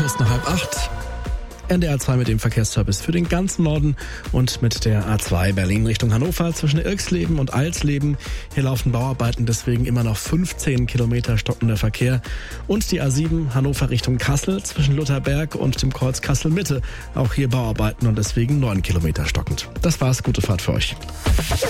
Kurz nach 7:30. NDR 2 mit dem Verkehrsservice für den ganzen Norden und mit der A2 Berlin Richtung Hannover zwischen Irxleben und Alsleben. Hier laufen Bauarbeiten, deswegen immer noch 15 Kilometer stockender Verkehr. Und die A7 Hannover Richtung Kassel zwischen Lutherberg und dem Kreuz Kassel Mitte. Auch hier Bauarbeiten und deswegen 9 Kilometer stockend. Das war's, gute Fahrt für euch.